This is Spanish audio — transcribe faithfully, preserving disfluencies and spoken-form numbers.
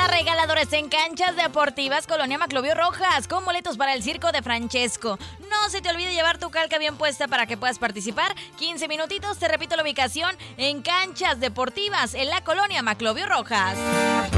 Días regaladores en Canchas Deportivas Colonia Maclovio Rojas, con boletos para el circo de Francesco. No se te olvide llevar tu calca bien puesta para que puedas participar. quince minutitos, te repito la ubicación, en Canchas Deportivas, en la Colonia Maclovio Rojas.